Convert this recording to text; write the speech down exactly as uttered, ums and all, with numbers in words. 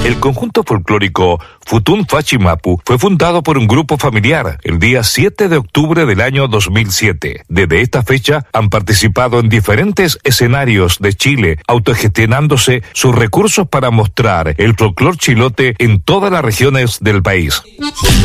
El conjunto folclórico Futún Fachimapu fue fundado por un grupo familiar el día siete de octubre del año dos mil siete. Desde esta fecha han participado en diferentes escenarios de Chile, autogestionándose sus recursos para mostrar el folclor chilote en todas las regiones del país.